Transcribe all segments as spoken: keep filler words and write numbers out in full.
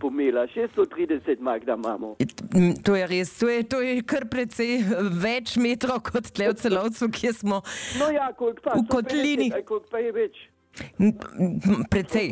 pomela, šeststo trideset mark da imamo. To je res, to je, to je kar precej več metrov kot tle v Celovcu, kjer smo no ja, koliko pa, v kotlini. sto petdeset, koliko pa je več? Precej.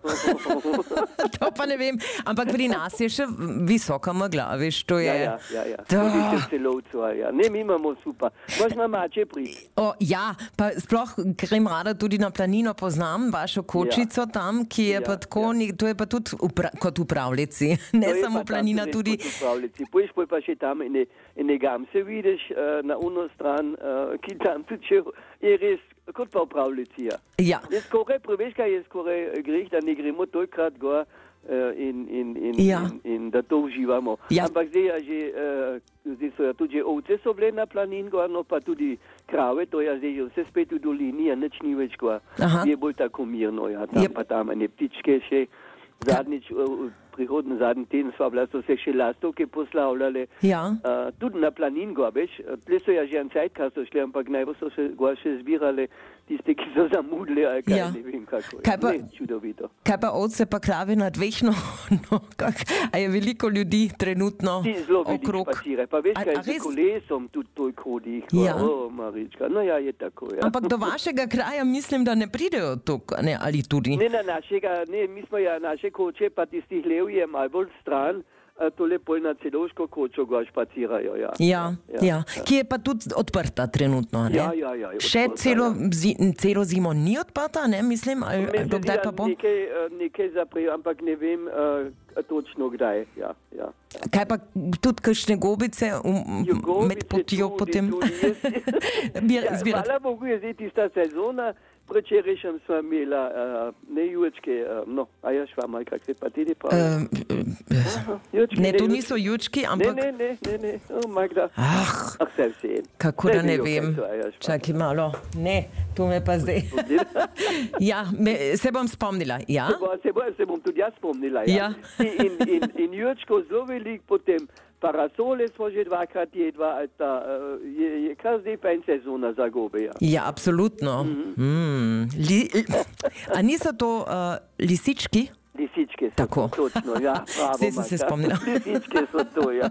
To pa ne vem, ampak pri nas je še visoka megla, veš, to je... Ja, ja, ja, ja. Tudi v Celovcu, ja. Ne, mi imamo super. Moš na mače priti. O, ja, pa sploh grem rada tudi na planino, poznam vašo kočico ja. tam, ki je ja, pa tako, ja. to je pa tudi upra, kot v pravljici, ne to samo planina, tudi... Kot v pravljici. Pojš pa še tam ene, ene gamse vidiš uh, na uno stran, uh, ki tam tudi še je res kot pa v pravljici, ja. Ja. Je skoraj, preveš, kaj je skoraj greh, da ne gremo tolikrat gor uh, in, in, in, ja. in, in da to uživamo. Ja. Ampak zdaj, že, uh, zdaj so ja tudi ovce so bile na planin gor, no pa tudi krave, to je zdaj že vse spet v dolini, a nič ni več gor. Je bolj tako mirno, ja. Tam Jep. pa tam ene ptičke še. Zadnjič, uh, prihodni zadnji teden sva bila, so se še lastovke poslavljale. Ja. Uh, tudi na planin gor, veš. Tle so ja že en cajtkar so šli, ampak najbolj so se gor še zbirale tiste, ki so zamudili, ali kaj, ja. ne vem kako. Kaj pa, ne, čudovito. Kaj pa ovce pa krave na dveh nogah? A je veliko ljudi trenutno Ti zelo okrog? Špacire. Pa veš, A- kaj a z res? kolesom tudi toliko hodi. Ja. O, Marička, no ja, je tako, ja. Ampak do vašega kraja mislim, da ne pridejo tuk, ne, ali tudi? Ne, na našega, ne, mi smo ja naše koče, pa tistih lev je malo bolj stran, a tole pol na celovško kočo gor špacirajo, ja. Ja, ja, ja. Ki je pa tudi odprta trenutno, ne? Ja, ja, ja. je Še odprta, celo, ja. zi, celo zimo ni odprta, ne, mislim, ali, Meni se do zdi, kdaj da pa bo? Nekaj, eh, nekaj zaprejo, ampak ne vem uh, točno kdaj, ja, ja. Kaj pa tudi kakšne gobice um, Jo, gobice med potjo tudi, potem tudi jaz- Bir- Ja, zbirati? hvala Bogu je zdaj tista sezona, prečerajšnjem sva imela uh, ne jučke, uh, no, a ja šva malo, kak se pa ti pravi. Um, Jučki, ne, to jučki. niso jučki, Ne, ampak... ne, ne, ne, ne, oh, Magda. Ah, Ah, se vse. kako da ne vem. Čakaj malo. Ne, to me pa zdaj. Ja, me, se bom spomnila, ja? Se, bo, se, bo, se bom tudi jaz spomnila, ja. Ja. In, in, in jučko zelo velik, potem parasole smo že dvakrat jedva, ta, uh, je, je kar zdaj pa en sezona za gobe, ja. Ja, absolutno. Mm. Li, a niso to uh, lisički? Lisičke so Tako. to, točno, ja. Bravo, Zdaj sem se Magda. spomnila. Lisičke so to, ja.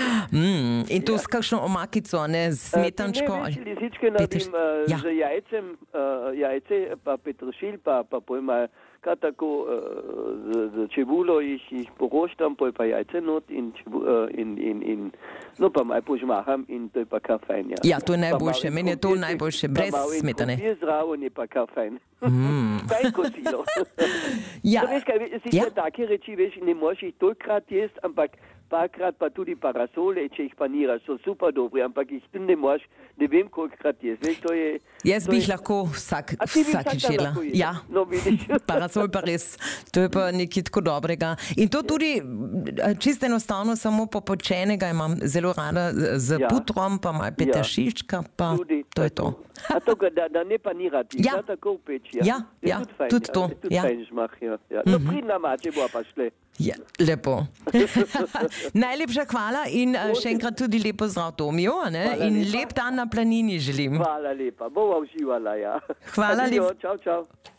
Mm. In to s kakšno omakico, ne, z smetančko? Uh, ne, ali- več lisičke naredim uh, Ja. z jajcem, uh, jajce, pa petrošilj, pa, pa pojma, kar tako uh, z, z čebulo jih, jih poroštam, poj pa jajce not in, čebu, uh, in, in, in no pa malo požmaham in to je pa kar fajn, ja. Ja, to je najboljše, Pa malo meni je to krompir- najboljše, pa brez malo in smetane. krompir zraven je pa kar fajn. Mm. Fajn kosilo. Ja. Pa veš kaj, sicer Ja. take reči, veš, ne moš jih tolikrat jesti, ampak parkrat pa tudi parasole, če jih paniraš, so super dobri, ampak jih tudi ne moš, ne vem kolikrat jesti, veš, to je... Jaz to bi je- jih lahko vsak, A ti bi vsakič vsak dan jedla. lahko jedla? Ja. No, vidiš. Parasol pa res, to je pa nekaj tako dobrega. In to tudi čisto enostavno, samo popečenega imam zelo rada z Ja. putrom, pa malo peteršička, pa Tudi to je to. A to, da, da ne panirati, Ja. da tako v peči. Ja, Je ja, tudi fajn, tudi ja. to, Je tudi ja. fajn žmah, ja. ja. No, pridna mače bo pa šle. Ja, lepo. Najlepša hvala in eh, še enkrat tudi lepo zdrav Tomijo, a ne? Hvala In lepa. lep dan na planini želim. Hvala lepa, bova uživala, ja. Hvala Adijo, lepa. Čau, čau.